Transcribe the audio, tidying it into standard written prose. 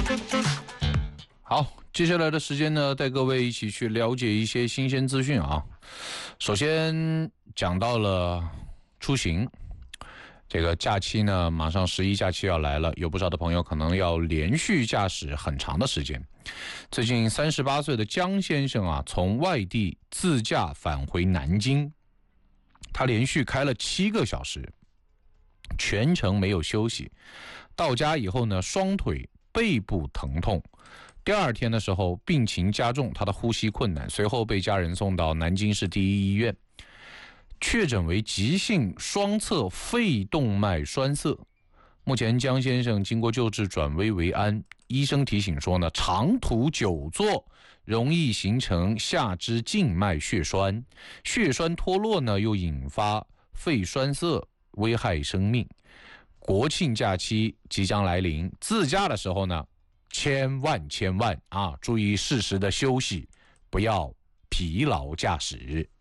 好，接下来的时间呢，带各位一起去了解一些新鲜资讯啊。首先讲到了出行，这个假期呢，马上11假期要来了，有不少的朋友可能要连续驾驶很长的时间。最近38岁的江先生啊，从外地自驾返回南京，他连续开了7个小时，全程没有休息。到家以后呢，双腿背部疼痛。第二天的时候，病情加重，他的呼吸困难，随后被家人送到南京市第一医院，确诊为急性双侧肺动脉栓塞。目前江先生经过救治转危为安，医生提醒说呢，长途久坐容易形成下肢静脉血栓，血栓脱落呢又引发肺栓塞，危害生命。国庆假期即将来临，自驾的时候呢，千万啊，注意适时的休息，不要疲劳驾驶。